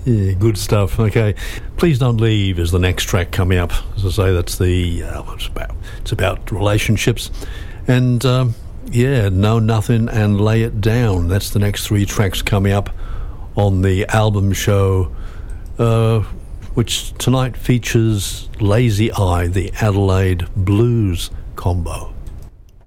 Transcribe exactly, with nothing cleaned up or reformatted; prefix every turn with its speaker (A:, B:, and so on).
A: Yeah, good stuff. Okay, Please Don't Leave is the next track coming up. As I say, that's the uh, it's about it's about relationships, and um, yeah, Know Nothing and Lay It Down. That's the next three tracks coming up on the album show, uh, which tonight features Lazy Eye, the Adelaide Blues combo.